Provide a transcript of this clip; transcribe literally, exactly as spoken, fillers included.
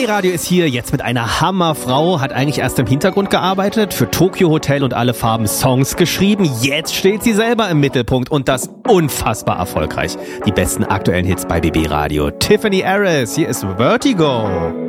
Radio ist hier jetzt mit einer Hammerfrau, hat eigentlich erst im Hintergrund gearbeitet, für Tokyo Hotel und Alle Farben Songs geschrieben. Jetzt steht sie selber im Mittelpunkt und das unfassbar erfolgreich. Die besten aktuellen Hits bei B B Radio. Tiffany Harris, hier ist Vertigo.